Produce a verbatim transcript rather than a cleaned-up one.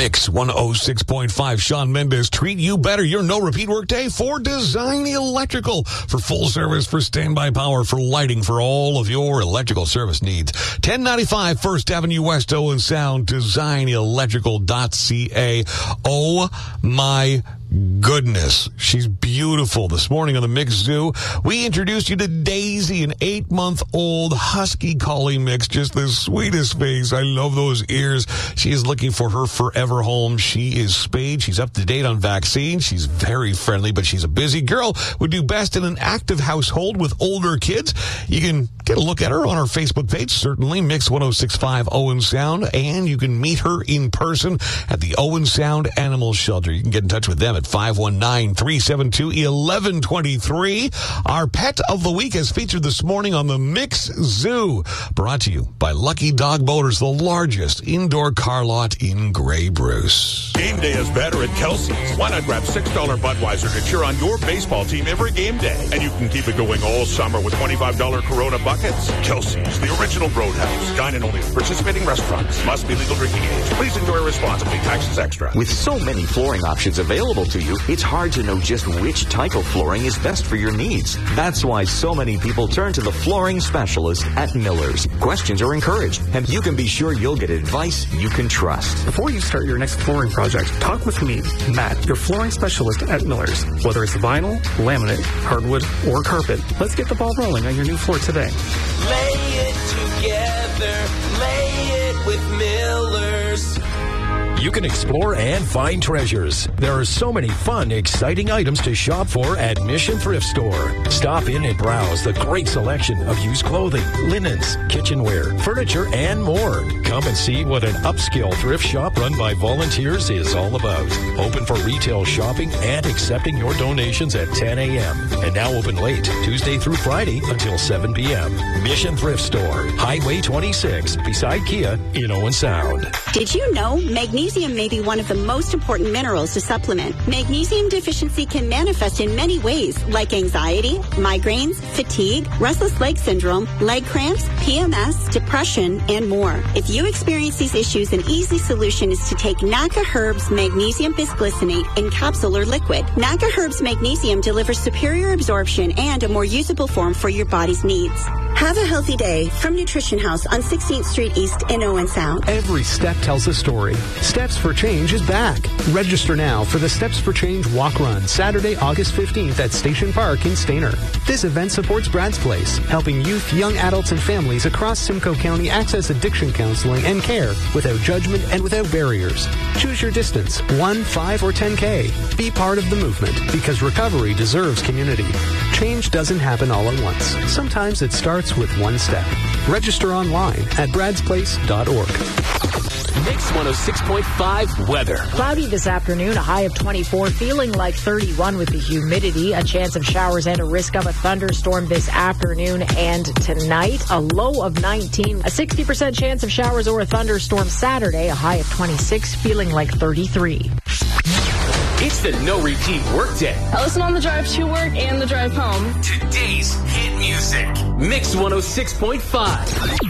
Mix one oh six point five. Sean Mendes, treat you better. Your no repeat workday for Design Electrical. For full service, for standby power, for lighting, for all of your electrical service needs. ten ninety-five First Avenue West, Owen Sound, design electrical dot c a. Oh my goodness, she's beautiful. This morning on the Mix Zoo, we introduced you to Daisy, an eight-month-old husky collie mix. Just the sweetest face. I love those ears. She is looking for her forever home. She is spayed. She's up to date on vaccines. She's very friendly, but she's a busy girl. Would do best in an active household with older kids. You can get a look at her on our Facebook page, certainly, Mix one oh six point five Owen Sound, and you can meet her in person at the Owen Sound Animal Shelter. You can get in touch with them at five one nine, three seven two, one one two three. Our pet of the week is featured this morning on the Mix Zoo. Brought to you by Lucky Dog Motors, the largest indoor car lot in Grey Bruce. Game day is better at Kelsey's. Why not grab six dollar Budweiser to cheer on your baseball team every game day? And you can keep it going all summer with twenty-five dollar Corona buckets. Kelsey's, the original Roadhouse. Dine in only at participating restaurants. Must be legal drinking age. Please enjoy responsibly. Taxes extra. With so many flooring options available to you, it's hard to know just which type of flooring is best for your needs. That's why so many people turn to the flooring specialist at Miller's. Questions are encouraged, and you can be sure you'll get advice you can trust. Before you start your next flooring project, talk with me, Matt, your flooring specialist at Miller's. Whether it's vinyl, laminate, hardwood, or carpet, let's get the ball rolling on your new floor today. Lay it together, lay it with Miller's. You can explore and find treasures. There are so many fun, exciting items to shop for at Mission Thrift Store. Stop in and browse the great selection of used clothing, linens, kitchenware, furniture, and more. Come and see what an upscale thrift shop run by volunteers is all about. Open for retail shopping and accepting your donations at ten a.m. And now open late, Tuesday through Friday until seven p.m. Mission Thrift Store, Highway twenty-six, beside Kia in Owen Sound. Did you know magnesium may be one of the most important minerals to supplement? Magnesium deficiency can manifest in many ways, like anxiety, migraines, fatigue, restless leg syndrome, leg cramps, P M S, depression, and more. If you experience these issues, an easy solution is to take Naka Herbs Magnesium Bisglycinate in capsule or liquid. Naka Herbs Magnesium delivers superior absorption and a more usable form for your body's needs. Have a healthy day from Nutrition House on sixteenth Street East in Owen Sound. Every step tells a story. Steps for Change is back. Register now for the Steps for Change Walk Run, Saturday, August fifteenth at Station Park in Stayner. This event supports Brad's Place, helping youth, young adults, and families across Simcoe County access addiction counseling and care without judgment and without barriers. Choose your distance, one, five, or ten K. Be part of the movement, because recovery deserves community. Change doesn't happen all at once. Sometimes it starts with one step. Register online at brads place dot org. Mix one oh six point five weather. Cloudy this afternoon, a high of twenty-four, feeling like thirty-one with the humidity. A chance of showers and a risk of a thunderstorm this afternoon and tonight. A low of nineteen, a sixty percent chance of showers or a thunderstorm Saturday. A high of twenty-six, feeling like thirty-three. It's the no repeat workday. I listen on the drive to work and the drive home. Today's hit music. Mix one oh six point five.